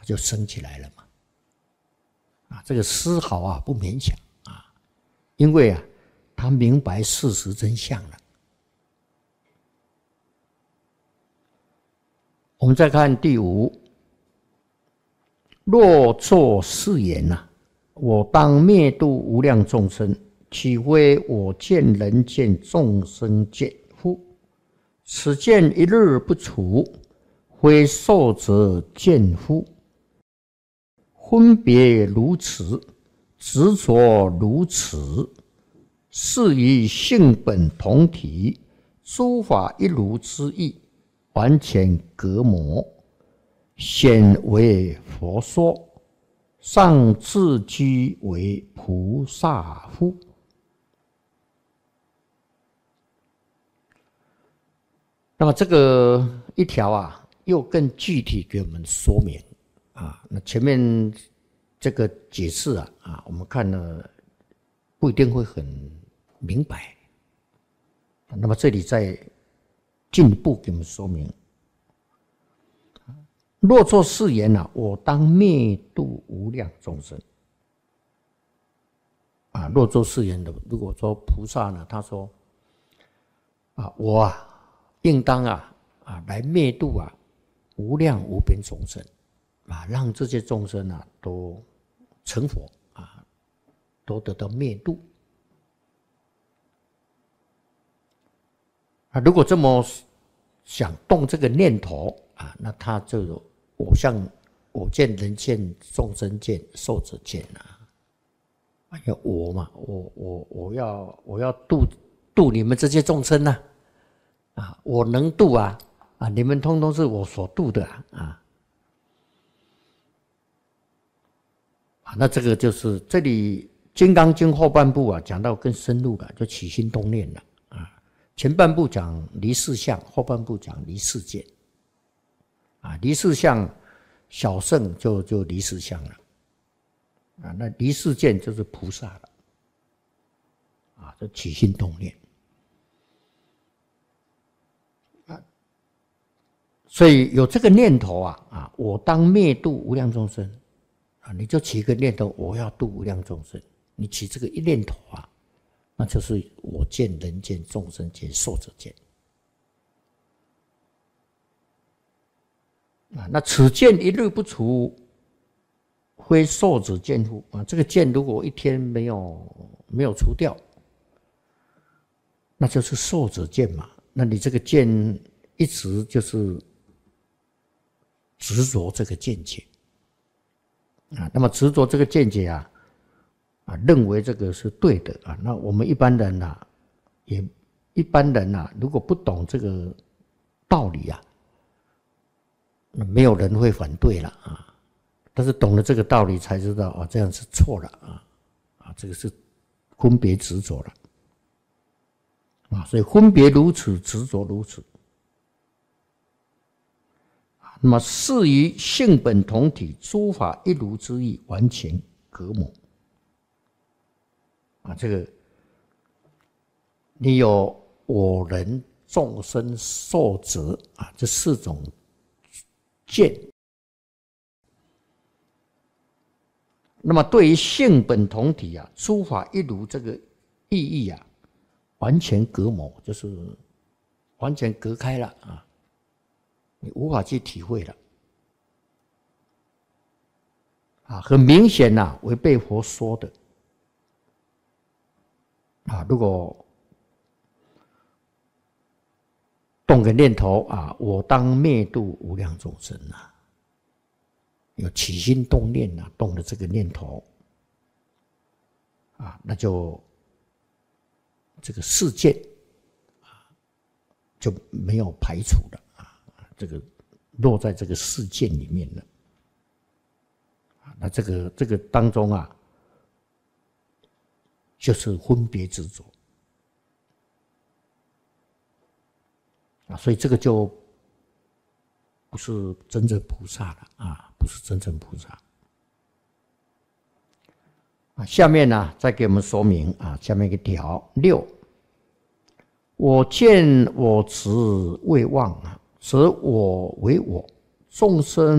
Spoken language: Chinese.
他就升起来了嘛。这个丝毫不勉强因为他明白事实真相了。我们再看第5，若作是言我当灭度无量众生，岂非我见人见众生见乎？此见一日不除，非受者见乎？分别如此，执着如此，是以性本同体，诸法一如之意，完全隔膜，显为佛说，尚自居为菩萨乎？那么这个一条又更具体给我们说明那前面这个解释我们看了不一定会很明白，那么这里再进一步给我们说明。若作是言我当灭度无量众生若作是言的，如果说菩萨呢，他说我应当来灭度无量无边众生让这些众生都成佛都得到灭度如果这么想动这个念头那他就我见人见众生见寿者见我嘛，我要度你们这些众生我能度你们通通是我所度的那这个就是这里《金刚经》后半部讲到更深入了，就起心动念了前半部讲离事相，后半部讲离事见离事相小圣就离事相了那离事见就是菩萨了就起心动念所以有这个念头我当灭度无量众生你就起一个念头，我要度无量众生。你起这个一念头那就是我见人见众生见寿者见那此见一日不除，非寿者见乎？这个见如果一天没有除掉，那就是寿者见嘛。那你这个见一直就是执着这个见解那么执着这个见解认为这个是对的那我们一般人如果不懂这个道理没有人会反对了但是懂了这个道理才知道这样是错了这个是分别执着了所以分别如此，执着如此那么是于性本同体，诸法一如之意，完全隔膜这个你有我人众生寿者这4种见那么对于性本同体诸法一如这个意义完全隔膜，就是完全隔开了你无法去体会了很明显违背佛说的如果动个念头我当灭度无量众生有起心动念动了这个念头那就这个世见就没有排除了这个落在这个世见里面了那这个当中就是分别执着所以这个就不是真正菩萨了不是真正菩萨下面再给我们说明下面一个条6，我见我执未忘则我为我，众生